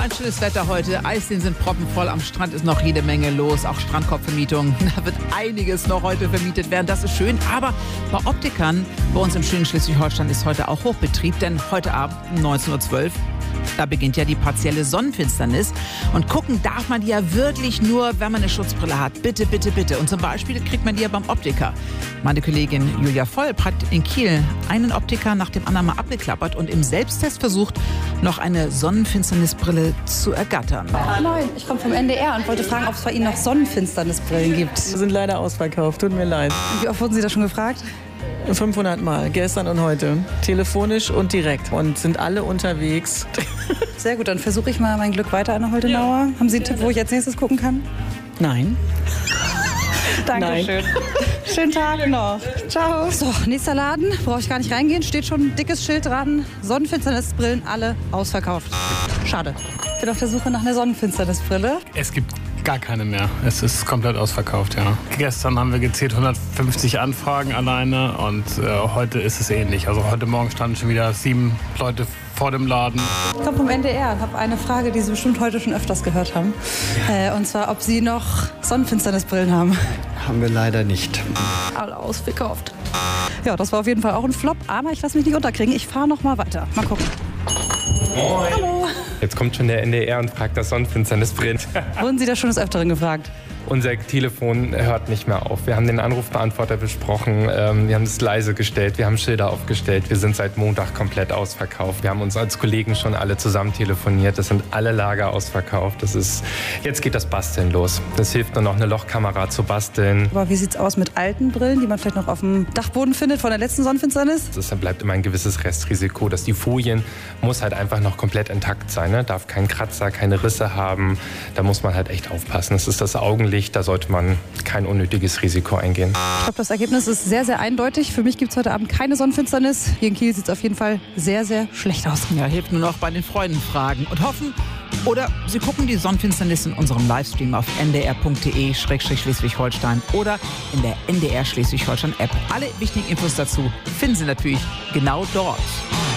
Ganz schönes Wetter heute. Eisseen sind proppenvoll. Am Strand ist noch jede Menge los. Auch Strandkorbvermietung. Da wird einiges noch heute vermietet werden. Das ist schön. Aber bei Optikern bei uns im schönen Schleswig-Holstein ist heute auch Hochbetrieb. Denn heute Abend um 19.12 Uhr, da beginnt ja die partielle Sonnenfinsternis. Und gucken darf man die ja wirklich nur, wenn man eine Schutzbrille hat. Bitte, bitte, bitte. Und zum Beispiel kriegt man die ja beim Optiker. Meine Kollegin Julia Volp hat in Kiel einen Optiker nach dem anderen mal abgeklappert und im Selbsttest versucht, noch eine Sonnenfinsternisbrille zu ergattern. Moin, ich komme vom NDR und wollte fragen, ob es bei Ihnen noch Sonnenfinsternisbrillen gibt. Wir sind leider ausverkauft, tut mir leid. Und wie oft wurden Sie da schon gefragt? 500 Mal, gestern und heute. Telefonisch und direkt. Und sind alle unterwegs. Sehr gut, dann versuche ich mal mein Glück weiter an der Holtenauer. Ja. Haben Sie einen Tipp, wo ich als nächstes gucken kann? Nein. Dankeschön. Schönen Tag noch. Ciao. So, nächster Laden. Brauche ich gar nicht reingehen. Steht schon ein dickes Schild dran. Sonnenfinsternisbrillen alle ausverkauft. Schade. Ich bin auf der Suche nach einer Sonnenfinsternisbrille. Es gibt gar keine mehr. Es ist komplett ausverkauft, ja. Gestern haben wir gezählt 150 Anfragen alleine und heute ist es ähnlich. Also heute Morgen standen schon wieder 7 Leute vor dem Laden. Ich komme vom NDR und habe eine Frage, die Sie bestimmt heute schon öfters gehört haben. Und zwar, ob Sie noch Sonnenfinsternisbrillen haben. Haben wir leider nicht. Alle ausverkauft. Ja, das war auf jeden Fall auch ein Flop, aber ich lasse mich nicht unterkriegen. Ich fahre noch mal weiter. Mal gucken. Moin. Hallo. Jetzt kommt schon der NDR und fragt das Sonnenfinsternisbrillen. Wurden Sie da schon des Öfteren gefragt? Unser Telefon hört nicht mehr auf. Wir haben den Anrufbeantworter besprochen, wir haben es leise gestellt, wir haben Schilder aufgestellt. Wir sind seit Montag komplett ausverkauft. Wir haben uns als Kollegen schon alle zusammen telefoniert. Es sind alle Lager ausverkauft. Jetzt geht das Basteln los. Es hilft nur noch, eine Lochkamera zu basteln. Aber wie sieht's aus mit alten Brillen, die man vielleicht noch auf dem Dachboden findet von der letzten Sonnenfinsternis? Es bleibt immer ein gewisses Restrisiko, dass die Folien muss halt einfach noch komplett intakt sein. Ne? Darf keinen Kratzer, keine Risse haben. Da muss man halt echt aufpassen. Das ist das Augenlicht. Da sollte man kein unnötiges Risiko eingehen. Ich glaube, das Ergebnis ist sehr, sehr eindeutig. Für mich gibt es heute Abend keine Sonnenfinsternis. Hier in Kiel sieht es auf jeden Fall sehr, sehr schlecht aus. Ja, hilft nur noch bei den Freunden fragen und hoffen. Oder Sie gucken die Sonnenfinsternis in unserem Livestream auf ndr.de/Schleswig-Holstein oder in der NDR Schleswig-Holstein App. Alle wichtigen Infos dazu finden Sie natürlich genau dort.